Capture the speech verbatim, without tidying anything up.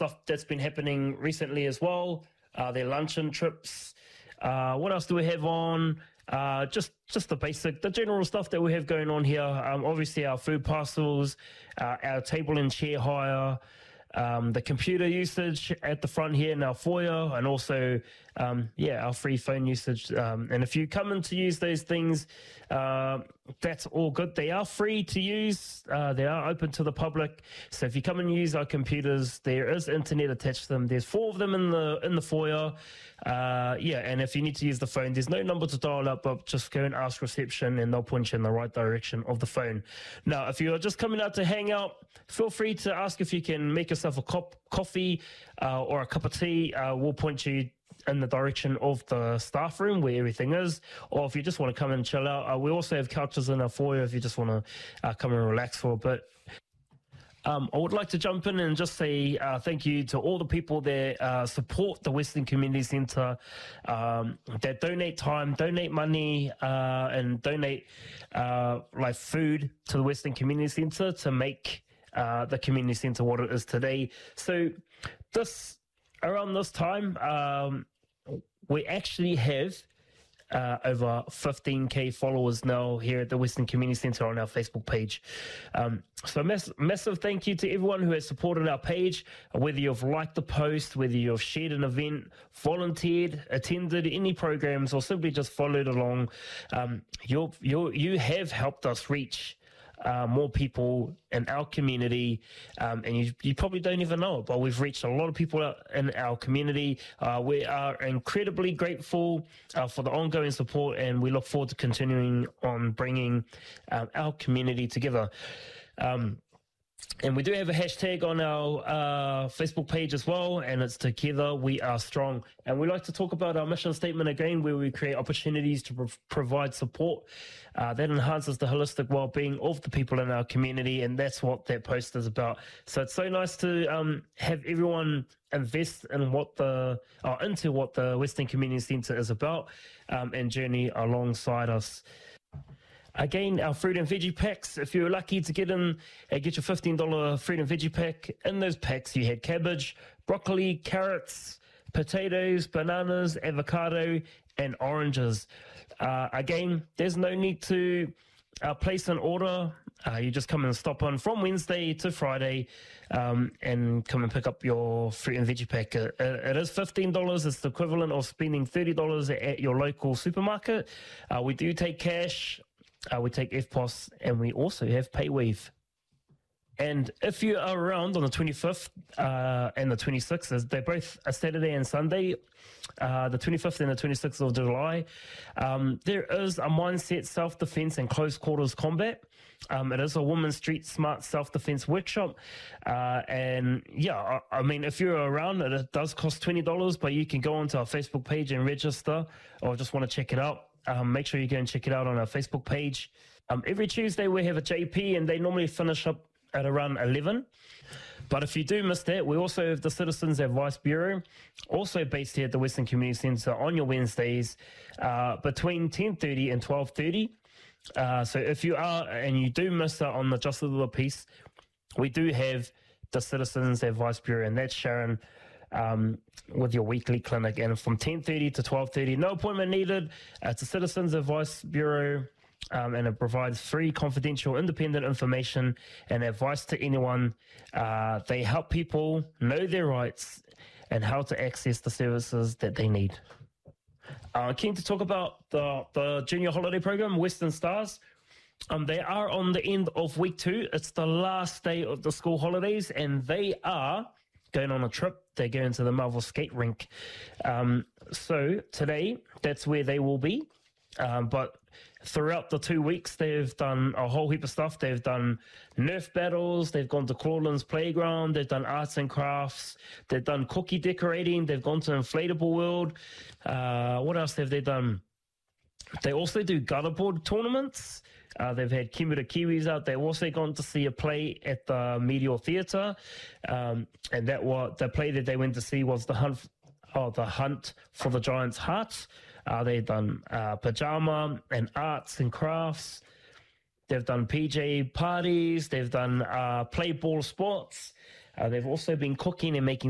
stuff that's been happening recently as well. Uh, their luncheon trips. Uh, what else do we have on? Uh, just just the basic, the general stuff that we have going on here. Um, obviously, our food parcels, uh, our table and chair hire, um, the computer usage at the front here in our foyer, and also, um, yeah, our free phone usage. Um, and if you come in to use those things, uh, that's all good. They are free to use. Uh, they are open to the public. So if you come and use our computers, there is internet attached to them. There's four of them in the in the foyer. Uh, yeah, and if you need to use the phone, there's no number to dial up, but just go and ask reception and they'll point you in the right direction of the phone. Now, if you're just coming out to hang out, feel free to ask if you can make yourself a cup coffee uh, or a cup of tea. Uh, we'll point you in the direction of the staff room where everything is, or if you just want to come and chill out, uh, we also have couches in our foyer if you just want to uh, come and relax for a bit. Um, I would like to jump in and just say uh, thank you to all the people that uh, support the Western Community Centre, um, that donate time, donate money, uh, and donate uh, like food to the Western Community Centre to make uh, the community centre what it is today. So this around this time, um, we actually have Uh, over fifteen K followers now here at the Western Community Centre on our Facebook page. Um, so mass- massive thank you to everyone who has supported our page, whether you've liked the post, whether you've shared an event, volunteered, attended any programs, or simply just followed along. Um, you're, you're, you have helped us reach Uh, more people in our community, um, and you, you probably don't even know it, but we've reached a lot of people in our community. Uh, we are incredibly grateful uh, for the ongoing support, and we look forward to continuing on bringing um, our community together. Um, And we do have a hashtag on our uh, Facebook page as well, and it's Together We Are Strong. And we like to talk about our mission statement again, where we create opportunities to pro- provide support uh, that enhances the holistic well-being of the people in our community, and that's what that post is about. So it's so nice to um, have everyone invest in what the or into what the Western Community Centre is about, um, and journey alongside us. Again, our fruit and veggie packs, if you're lucky to get in and get your fifteen dollars fruit and veggie pack, in those packs you had cabbage, broccoli, carrots, potatoes, bananas, avocado, and oranges. Uh, again, there's no need to uh, place an order. Uh, you just come and stop on from Wednesday to Friday um, and come and pick up your fruit and veggie pack. It, it is fifteen dollars. It's the equivalent of spending thirty dollars at your local supermarket. Uh, we do take cash. Uh, we take F P O S, and we also have PayWave. And if you are around on the twenty-fifth uh, and the twenty-sixth, they're both a Saturday and Sunday, uh, the twenty-fifth and the twenty-sixth of July, um, there is a Mindset Self-Defense and Close Quarters Combat. Um, it is a Women's Street Smart Self-Defense workshop. Uh, and yeah, I, I mean, if you're around, it, it does cost twenty dollars, but you can go onto our Facebook page and register, or just want to check it out. Um, make sure you go and check it out on our Facebook page. Um, every Tuesday we have a J P, and they normally finish up at around eleven. But if you do miss that, we also have the Citizens Advice Bureau, also based here at the Western Community Centre on your Wednesdays uh, between ten thirty and twelve thirty. Uh, so if you are, and you do miss out on the Just a Little Piece, we do have the Citizens Advice Bureau, and that's Sharon Um, with your weekly clinic, and from ten thirty to twelve thirty, no appointment needed. Uh, it's a Citizens Advice Bureau, um, and it provides free, confidential, independent information and advice to anyone. Uh, they help people know their rights and how to access the services that they need. Uh, keen to talk about the, the junior holiday program, Western Stars. Um, they are on the end of week two. It's the last day of the school holidays, and they are going on a trip. They're going to the Marvel skate rink. Um, so today, that's where they will be. Um, but throughout the two weeks, they've done a whole heap of stuff. They've done Nerf battles. They've gone to Clawlands Playground. They've done arts and crafts. They've done cookie decorating. They've gone to Inflatable World. Uh, what else have they done? They also do gutterboard tournaments. Uh, they've had Kimura Kiwis out. They've also gone to see a play at the Meteor Theatre, um, and that was the play that they went to see was the hunt, oh, the hunt for the Giant's Heart. Uh, they've done uh, pajama and arts and crafts. They've done P J parties. They've done uh, play ball sports. Uh, they've also been cooking and making